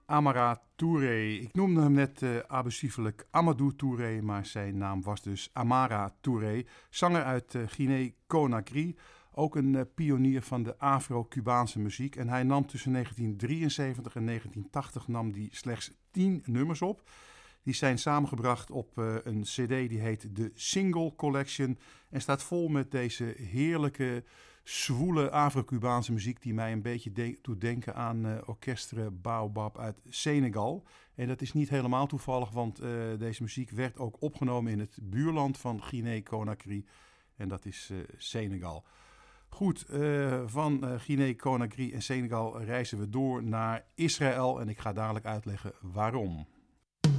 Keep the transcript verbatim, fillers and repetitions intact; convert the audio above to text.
Amara Touré. Ik noemde hem net uh, abusievelijk Amadou Touré, maar zijn naam was dus Amara Touré. Zanger uit uh, Guinea-Conakry, ook een uh, pionier van de Afro-Cubaanse muziek. En hij nam tussen negentien drieënzeventig en negentien tachtig nam die slechts tien nummers op. Die zijn samengebracht op uh, een cd die heet The Single Collection en staat vol met deze heerlijke, zwoele Afro-Cubaanse muziek die mij een beetje de- doet denken aan uh, orkestre Baobab uit Senegal. En dat is niet helemaal toevallig, want uh, deze muziek werd ook opgenomen in het buurland van Guinea-Conakry en dat is uh, Senegal. Goed, uh, van uh, Guinea-Conakry en Senegal reizen we door naar Israël en ik ga dadelijk uitleggen waarom.